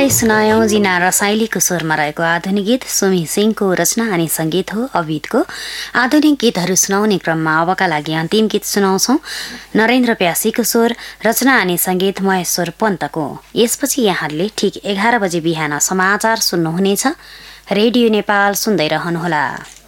भर्खरै सुनायौं जिना रसाइलीको स्वरमा रहेको आधुनिक गीत सुमी सिंहको रचना अनि संगीत हो अविदको। आधुनिक गीतहरू सुनाउने क्रममा अबका लागि अन्तिम गीत सुनाउँछौं। नरेन्द्र प्यासीको स्वर, रचना अनि संगीत महेश्वर पन्तको। यसपछि यहाँले ठीक 11 बजे बिहान समाचार सुन्नुहुनेछ। रेडियो नेपाल सुन्दै रहनुहोला।